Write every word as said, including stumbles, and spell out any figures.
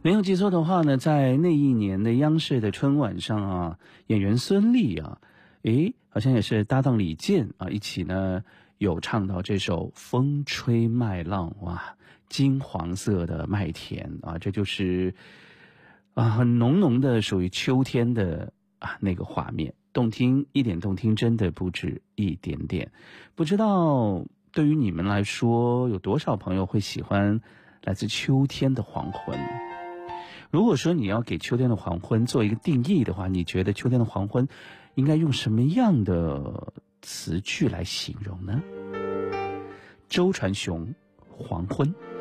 没有记错的话呢，在那一年的央视的春晚上啊，演员孙俪啊，诶，好像也是搭档李健啊，一起呢有唱到这首《风吹麦浪》，哇，金黄色的麦田啊，这就是啊很浓浓的属于秋天的啊那个画面，动听一点，动听真的不止一点点。不知道对于你们来说，有多少朋友会喜欢来自秋天的黄昏？如果说你要给秋天的黄昏做一个定义的话，你觉得秋天的黄昏应该用什么样的词句来形容呢？周传雄，黄昏。